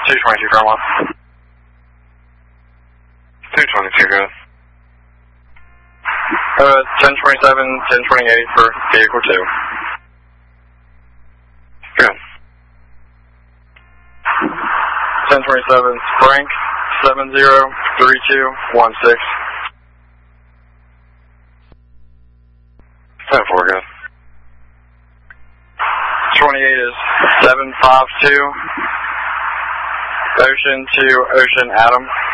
222, turn 1. 222, good. 1027, 1028 for vehicle 2. Good. 1027, Frank, 703216. 10-4, good. 28 is 752, Ocean to Ocean Adam.